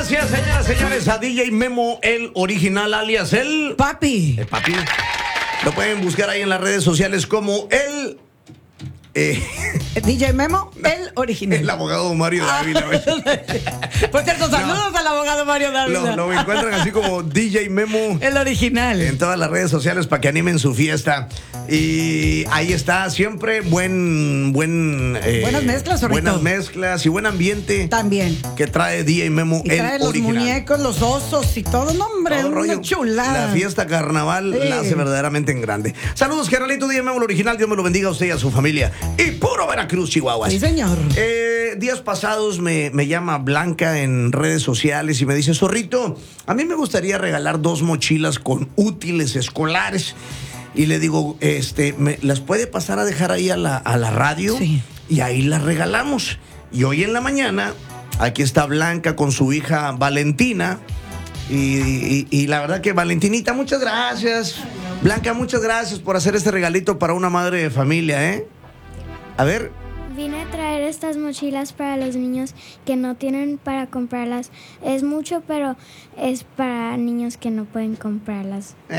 Gracias, señoras y señores, a DJ Memo, el original, alias el Papi. Papi. Lo pueden buscar ahí en las redes sociales como DJ Memo, el original. el abogado Mario Dávila. Por cierto, saludos al abogado Mario Dávila. Lo encuentran así como DJ Memo El original. en todas las redes sociales para que animen su fiesta. Y ahí está, siempre buenas mezclas, Zorrito. buenas mezclas y buen ambiente También. que trae DJ Memo, Y el trae los original. muñecos, los osos y todo. No, hombre, Todo una rollo. chulada. La fiesta carnaval la hace verdaderamente en grande. Saludos, carnalito, DJ Memo, el original. Dios me lo bendiga a usted y a su familia. Y puro Veracruz, Chihuahua. Sí, señor. Días pasados me llama Blanca en redes sociales y me dice: Zorrito, a mí me gustaría regalar 2 mochilas con útiles escolares. Y le digo, ¿me las puede pasar a dejar ahí a la radio? Sí. Y ahí las regalamos. Y hoy en la mañana, aquí está Blanca con su hija Valentina. Y la verdad que Valentinita, muchas gracias. Blanca, muchas gracias por hacer este regalito para una madre de familia, ¿eh? A ver. Vine a traer estas mochilas para los niños que no tienen para comprarlas. Es mucho, pero es para niños que no pueden comprarlas.